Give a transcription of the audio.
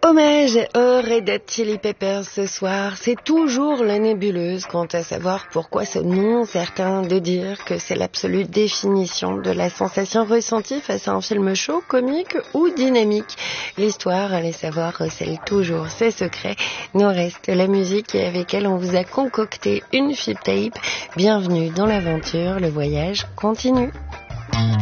Hommage aux Red Hot Chili Peppers ce soir. C'est toujours la nébuleuse quant à savoir pourquoi ce nom, certains de dire que c'est l'absolue définition de la sensation ressentie face à un film chaud, comique ou dynamique. L'histoire, allez savoir, recèle toujours ses secrets. Nous reste la musique et avec elle on vous a concocté une flip tape. Bienvenue dans l'aventure, le voyage continue.